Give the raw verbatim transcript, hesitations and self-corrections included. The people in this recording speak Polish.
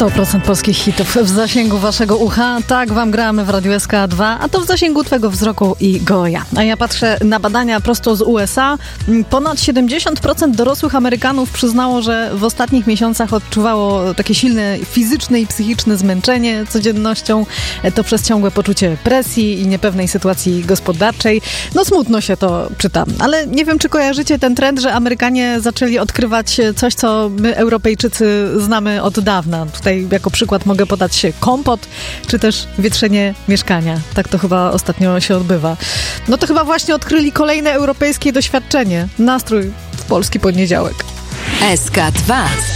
sto procent polskich hitów w zasięgu waszego ucha. Tak wam gramy w Radiu S K dwa, a to w zasięgu twego wzroku i goja. A ja patrzę na badania prosto z U S A. Ponad siedemdziesiąt procent dorosłych Amerykanów przyznało, że w ostatnich miesiącach odczuwało takie silne fizyczne i psychiczne zmęczenie codziennością. To przez ciągłe poczucie presji i niepewnej sytuacji gospodarczej. No smutno się to czyta. Ale nie wiem, czy kojarzycie ten trend, że Amerykanie zaczęli odkrywać coś, co my, Europejczycy, znamy od dawna. Tutaj jako przykład mogę podać kompot, czy też wietrzenie mieszkania. Tak to chyba ostatnio się odbywa. No to chyba właśnie odkryli kolejne europejskie doświadczenie. Nastrój w polski poniedziałek. S K dwa.